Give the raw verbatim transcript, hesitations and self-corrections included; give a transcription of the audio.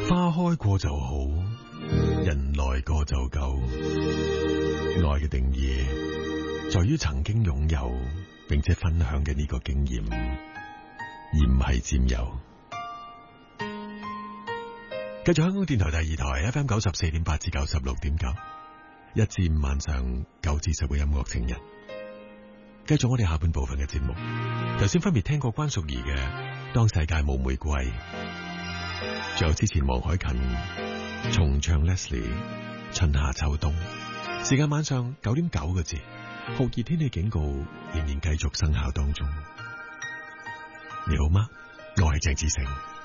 花開過就好，人來過就夠。愛嘅定義在於曾經擁有並且分享嘅呢個經驗，而唔係佔有。繼續香港電台第二台 F M 九十四點八至九十六點九，一至五晚上九至十嘅音樂情人。繼續我哋下半部分嘅節目，頭先分別聽過關淑怡嘅《當世界冇玫瑰》，仲有之前黃海芹重唱 Leslie 春夏秋冬。時間晚上九點九個字，酷熱天氣警告仍然繼續生效當中。你好嗎？我係鄭志成。